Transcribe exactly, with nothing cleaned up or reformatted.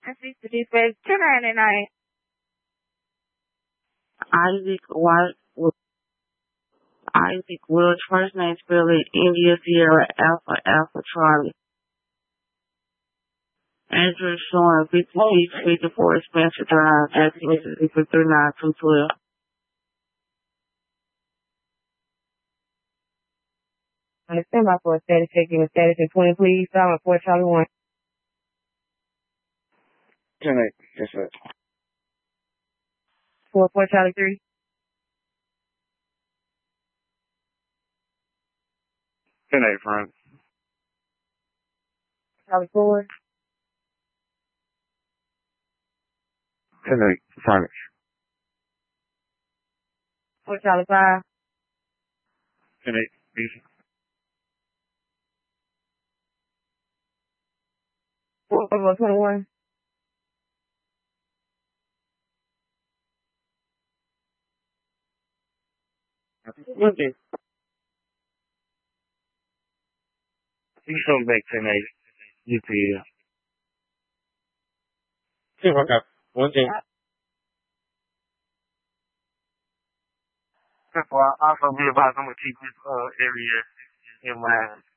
I see the dispatch two ninety-nine. Isaac White, Isaac Wills, first name spelled India Sierra Alpha Alpha Charlie. Address showing fifty-six fifty-four Spencer Drive, Jackson, Mississippi three nine two one two. On the standby for a status check, give a status in twenty, please. Start with four Charlie one. ten eight, yes sir. four four Charlie three. ten eight, front. Charlie four. ten eight, front. four Charlie five. ten eight, decent. four four twenty-one. Okay. You can come back ten eight. U P L. See if I got one thing. Therefore, I'll also be about I'm gonna keep this uh area in mind.